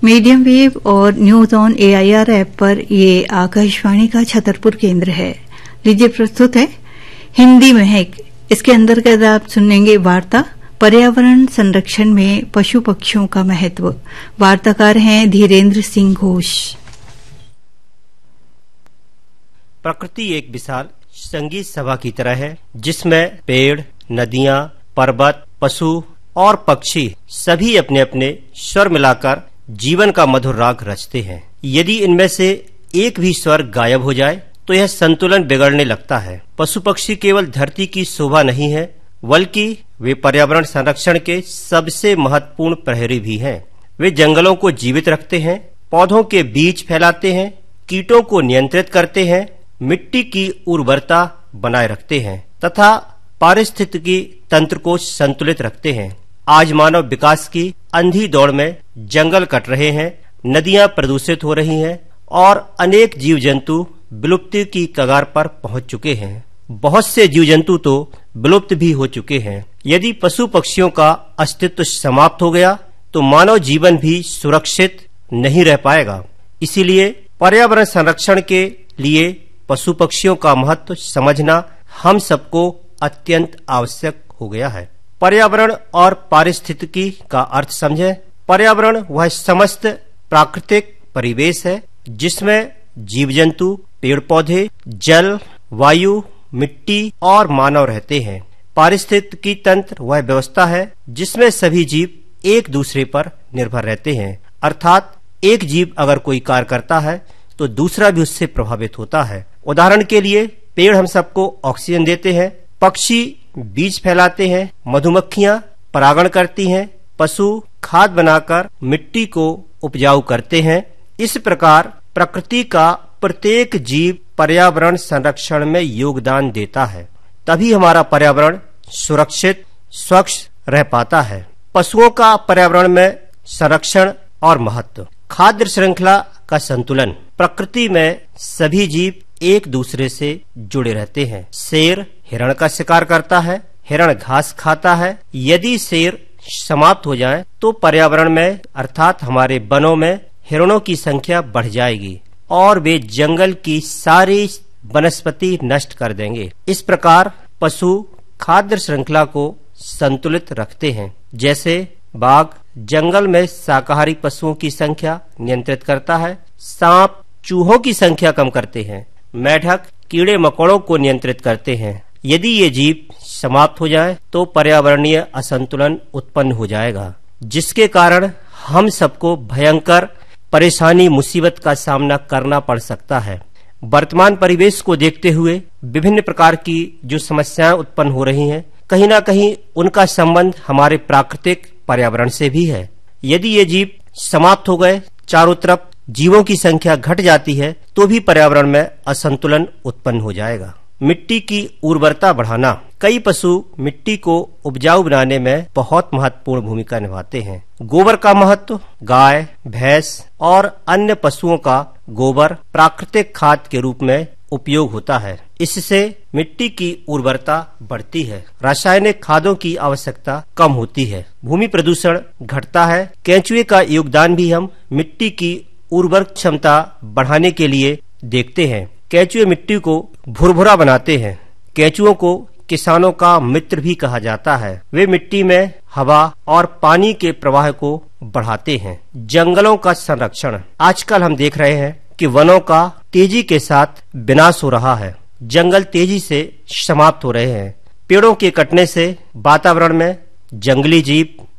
Medium wave और news on AIR app पर ये आकाशवाणी का छतरपुर केंद्र है। लीजिए प्रस्तुत है हिंदी महक। इसके अंतर्गत आप सुनेंगे वार्ता पर्यावरण संरक्षण में पशु पक्षियों का महत्व। वार्ताकार हैं धीरेन्द्र सिंह घोष। प्रकृति एक विशाल संगीत सभा की तरह है, जिसमें पेड़, नदियां, पर्वत, पशु और पक्षी सभी अपने अपने स्वर मिलाकर जीवन का मधुर राग रचते हैं। यदि इनमें से एक भी स्वर गायब हो जाए तो यह संतुलन बिगड़ने लगता है। पशु पक्षी केवल धरती की शोभा नहीं है, बल्कि वे पर्यावरण संरक्षण के सबसे महत्वपूर्ण प्रहरी भी हैं। वे जंगलों को जीवित रखते हैं, पौधों के बीज फैलाते हैं, कीटों को नियंत्रित करते हैं, मिट्टी की उर्वरता बनाए रखते हैं तथा पारिस्थितिकी तंत्र को संतुलित रखते हैं। आज मानव विकास की अंधी दौड़ में जंगल कट रहे हैं, नदियां प्रदूषित हो रही हैं और अनेक जीव जंतु विलुप्ति की कगार पर पहुंच चुके हैं। बहुत से जीव जंतु तो विलुप्त भी हो चुके हैं। यदि पशु पक्षियों का अस्तित्व समाप्त हो गया तो मानव जीवन भी सुरक्षित नहीं रह पाएगा। इसीलिए पर्यावरण संरक्षण के लिए पशु पक्षियों का महत्व समझना हम सबको अत्यंत आवश्यक हो गया है। पर्यावरण और पारिस्थितिकी का अर्थ समझें। पर्यावरण वह समस्त प्राकृतिक परिवेश है जिसमें जीव जंतु, पेड़ पौधे, जल, वायु, मिट्टी और मानव रहते हैं। पारिस्थितिकी तंत्र वह व्यवस्था है जिसमें सभी जीव एक दूसरे पर निर्भर रहते हैं, अर्थात एक जीव अगर कोई कार्य करता है तो दूसरा भी उससे प्रभावित होता है। उदाहरण के लिए पेड़ हम सबको ऑक्सीजन देते हैं, पक्षी बीज फैलाते हैं, मधुमक्खियां परागण करती हैं, पशु खाद बनाकर मिट्टी को उपजाऊ करते हैं। इस प्रकार प्रकृति का प्रत्येक जीव पर्यावरण संरक्षण में योगदान देता है, तभी हमारा पर्यावरण सुरक्षित स्वच्छ रह पाता है। पशुओं का पर्यावरण में संरक्षण और महत्व। खाद्य श्रृंखला का संतुलन। प्रकृति में सभी जीव एक दूसरे से जुड़े रहते हैं। शेर हिरण का शिकार करता है, हिरण घास खाता है। यदि शेर समाप्त हो जाए तो पर्यावरण में अर्थात हमारे वनों में हिरणों की संख्या बढ़ जाएगी और वे जंगल की सारी वनस्पति नष्ट कर देंगे। इस प्रकार पशु खाद्य श्रृंखला को संतुलित रखते हैं। जैसे बाघ जंगल में शाकाहारी पशुओं की संख्या नियंत्रित करता है, सांप चूहों की संख्या कम करते हैं, मेढक कीड़े मकोड़ों को नियंत्रित करते हैं। यदि ये जीव समाप्त हो जाए तो पर्यावरणीय असंतुलन उत्पन्न हो जाएगा, जिसके कारण हम सबको भयंकर परेशानी मुसीबत का सामना करना पड़ सकता है। वर्तमान परिवेश को देखते हुए विभिन्न प्रकार की जो समस्याएं उत्पन्न हो रही हैं, कहीं ना कहीं उनका संबंध हमारे प्राकृतिक पर्यावरण से भी है। यदि ये जीव समाप्त हो गए, चारों तरफ जीवों की संख्या घट जाती है, तो भी पर्यावरण में असंतुलन उत्पन्न हो जाएगा। मिट्टी की उर्वरता बढ़ाना। कई पशु मिट्टी को उपजाऊ बनाने में बहुत महत्वपूर्ण भूमिका निभाते हैं। गोबर का महत्व। गाय, भैंस और अन्य पशुओं का गोबर प्राकृतिक खाद के रूप में उपयोग होता है। इससे मिट्टी की उर्वरता बढ़ती है, रासायनिक खादों की आवश्यकता कम होती है, भूमि प्रदूषण घटता है। केंचुए का योगदान भी हम मिट्टी की उर्वरक क्षमता बढ़ाने के लिए देखते हैं। केंचुए मिट्टी को भुरभुरा बनाते हैं। केंचुओं को किसानों का मित्र भी कहा जाता है। वे मिट्टी में हवा और पानी के प्रवाह को बढ़ाते हैं। जंगलों का संरक्षण। आजकल हम देख रहे हैं कि वनों का तेजी के साथ विनाश हो रहा है। जंगल तेजी से समाप्त हो रहे हैं। पेड़ों के कटने से वातावरण में जंगली जीव,